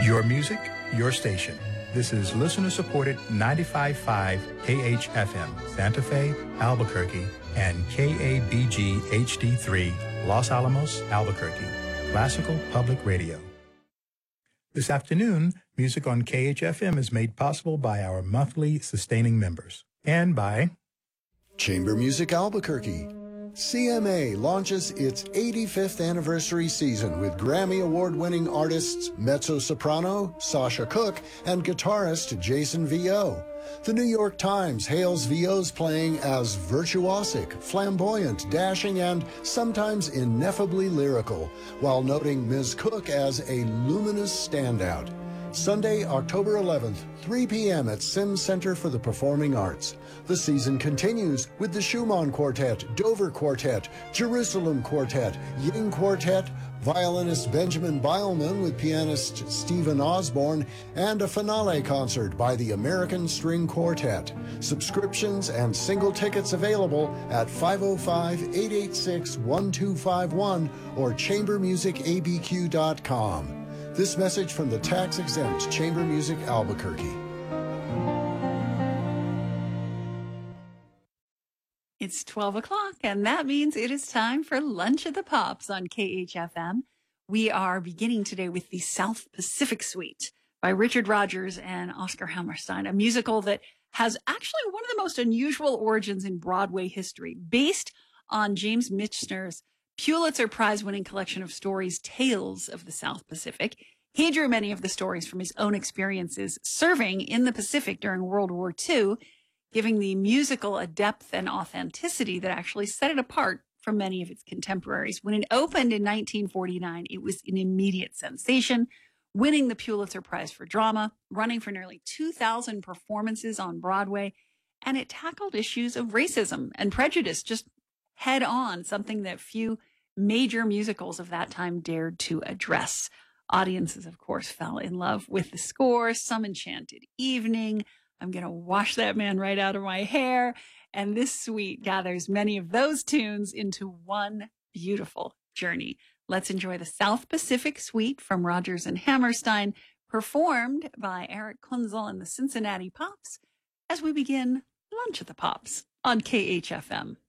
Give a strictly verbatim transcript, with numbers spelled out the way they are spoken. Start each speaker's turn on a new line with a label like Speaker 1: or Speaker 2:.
Speaker 1: Your music, your station. This is listener-supported ninety-five point five K H F M, Santa Fe, Albuquerque, and K A B G H D three, Los Alamos, Albuquerque, Classical Public Radio. This afternoon, music on K H F M is made possible by our monthly sustaining members and by
Speaker 2: Chamber Music Albuquerque. C M A launches its eighty-fifth anniversary season with Grammy Award-winning artists mezzo-soprano Sasha Cook and guitarist Jason Vio. The New York Times hails Vio's playing as virtuosic, flamboyant, dashing, and sometimes ineffably lyrical, while noting Miz Cook as a luminous standout. Sunday, October eleventh, three p.m. at Sims Center for the Performing Arts. The season continues with the Schumann Quartet, Dover Quartet, Jerusalem Quartet, Ying Quartet, violinist Benjamin Beilman with pianist Stephen Osborne, and a finale concert by the American String Quartet. Subscriptions and single tickets available at five oh five, eight eight six, one two five one or chamber music a b q dot com. This message from the tax-exempt Chamber Music Albuquerque.
Speaker 3: It's twelve o'clock, and that means it is time for Lunch at the Pops on K H F M. We are beginning today with the South Pacific Suite by Richard Rodgers and Oscar Hammerstein, a musical that has actually one of the most unusual origins in Broadway history, based on James Michener's Pulitzer Prize-winning collection of stories, Tales of the South Pacific. He drew many of the stories from his own experiences serving in the Pacific during World War Two, giving the musical a depth and authenticity that actually set it apart from many of its contemporaries. When it opened in nineteen forty-nine, it was an immediate sensation, winning the Pulitzer Prize for Drama, running for nearly two thousand performances on Broadway, and it tackled issues of racism and prejudice just head on, something that few major musicals of that time dared to address. Audiences, of course, fell in love with the score, Some Enchanted Evening, I'm going to wash that man right out of my hair. And this suite gathers many of those tunes into one beautiful journey. Let's enjoy the South Pacific Suite from Rodgers and Hammerstein, performed by Eric Kunzel and the Cincinnati Pops, as we begin Lunch at the Pops on K H F M.